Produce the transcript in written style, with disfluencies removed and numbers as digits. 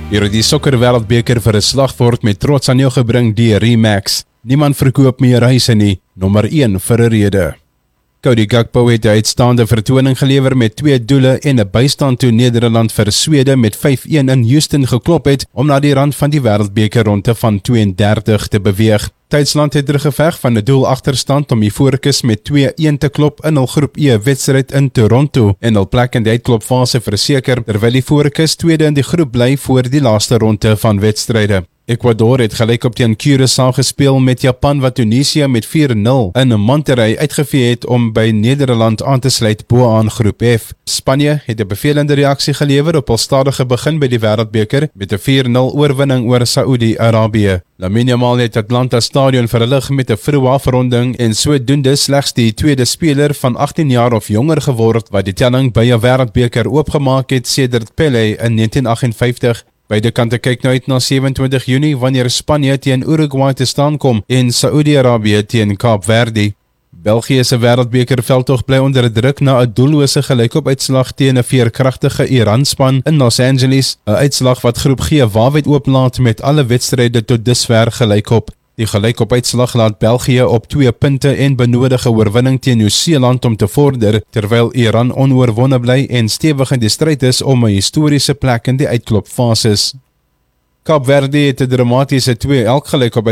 Hier het die sokkerwêreldbeker vir 'n slag word met trots aan jou gebring deur Remax. Niemand verkoop meer huise nie, nommer 1 vir 'n rede. Cody Gakpo het 'n uitstaande vertoning gelewer met 2 doele en 'n bystand toe Nederland vir Swede met 5-1 in Houston geklop het om na die rand van die wêreldbeker ronde van 32 te beweeg. Duitsland het teruggeveg van 'n doel agterstand om die Ivoorkust met 2-1 te klop in hul groep E wedstryd in Toronto en hul plek in die uitklopfase verseker, terwyl die Ivoorkust tweede in die groep bly voor die laaste ronde van wedstryde. Ecuador het gelykop teen Curaçao gespeel met Japan wat Tunesië met 4-0 in Monterrey uitgevee het om by Nederland aan te sluit bo-aan groep F. Spanje het 'n bevelende reaksie gelewer op hul stadige begin by die wêreldbeker met 'n 4-0 oorwinning oor Saudi-Arabië. Lamine Yamal het Atlanta Stadion verlig met 'n vroeë afronding en sodoende slegs die tweede speler van 18 jaar of jonger geword wat die telling by 'n wêreldbeker oopgemaak het sedert Pelé in 1958. Beide kante kyk nou uit na 27 Junie wanneer Spanje teen Uruguay te staan kom en Saudi-Arabië teen Kaapverdi. België se wêreldbeker veldtog bly onder druk na 'n doellose gelykop-uitslag teen 'n veerkragtige Iran-span in Los Angeles, 'n uitslag wat groep G waawyd ooplaat met alle wedstryde tot dusver gelykop. Die gelykop-uitslag laat België op 2 punte en benodige oorwinning teen Nieu-Seeland om te vorder, terwyl Iran onoorwonne bly en stewig in die stryd is om 'n historiese plek in die uitklopfases. Kaapverdi het 'n dramatiese 2-2 gelykop